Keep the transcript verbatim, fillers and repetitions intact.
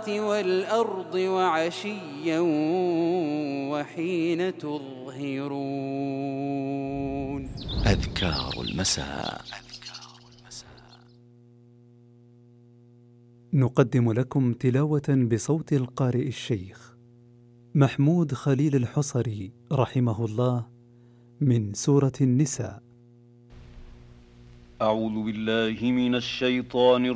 السماوات والأرض وعشيا وحين تظهرون. أذكار المساء. نقدم لكم تلاوة بصوت القارئ الشيخ محمود خليل الحصري رحمه الله من سورة النساء. أعوذ بالله من الشيطان